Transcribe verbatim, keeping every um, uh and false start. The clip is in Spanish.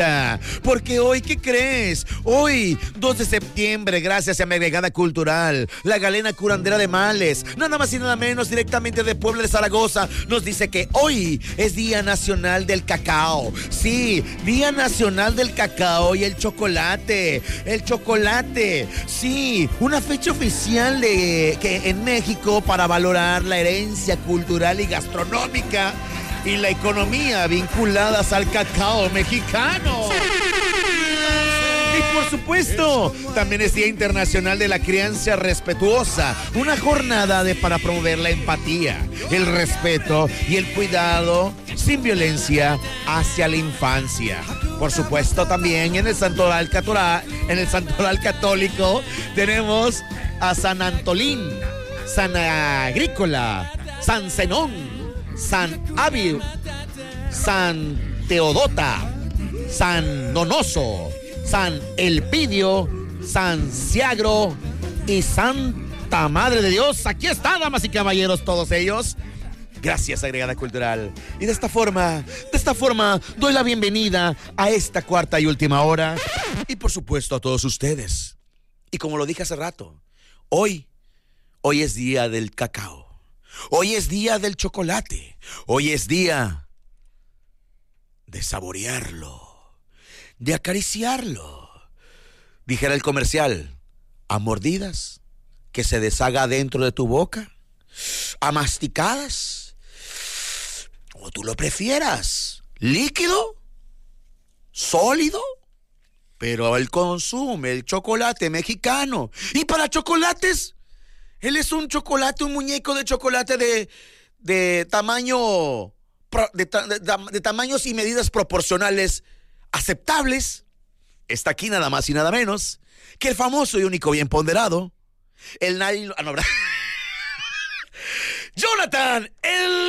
Porque hoy, ¿qué crees? Hoy, dos de septiembre, gracias a mi agregada cultural, la galena curandera de males, nada más y nada menos, directamente de Puebla de Zaragoza, nos dice que hoy es Día Nacional del Cacao. Sí, Día Nacional del Cacao y el chocolate. El chocolate, sí, una fecha oficial de que en México para valorar la herencia cultural y gastronómica y la economía vinculadas al cacao mexicano. Y por supuesto, también es Día Internacional de la Crianza Respetuosa, una jornada de, para promover la empatía, el respeto y el cuidado sin violencia hacia la infancia. Por supuesto, también en el Santoral Católico, en el Santoral Católico tenemos a San Antolín, San Agrícola, San Zenón, San Ávil, San Teodota, San Donoso, San Elpidio, San Ciagro y Santa Madre de Dios. Aquí está, damas y caballeros, todos ellos. Gracias, agregada cultural. Y de esta forma, de esta forma, doy la bienvenida a esta cuarta y última hora. Y por supuesto a todos ustedes. Y como lo dije hace rato, hoy, hoy es día del cacao. Hoy es día del chocolate. Hoy es día de saborearlo, de acariciarlo. Dijera el comercial, a mordidas, que se deshaga dentro de tu boca, a masticadas, como tú lo prefieras, líquido, sólido, pero él consume el chocolate mexicano. Y para chocolates, él es un chocolate, un muñeco de chocolate de, de tamaño, de, de, de tamaños y medidas proporcionales aceptables. Está aquí nada más y nada menos que el famoso y único bien ponderado, el nylon, ah, no, Jonathan, el